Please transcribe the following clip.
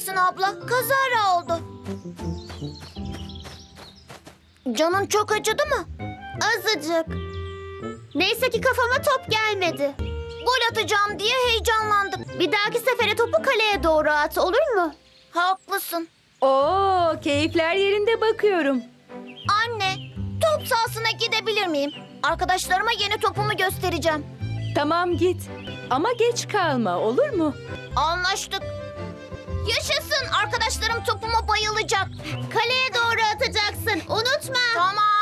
affedersin abla. Kazara oldu. Canın çok acıdı mı? Azıcık. Neyse ki kafama top gelmedi. Gol atacağım diye heyecanlandım. Bir dahaki sefere topu kaleye doğru at, olur mu? Haklısın. Oo, keyifler yerinde bakıyorum. Anne, top sahasına gidebilir miyim? Arkadaşlarıma yeni topumu göstereceğim. Tamam git. Ama geç kalma, olur mu? Anlaştık. Yaşasın, arkadaşlarım topuma bayılacak. Kaleye doğru atacaksın, unutma. Tamam.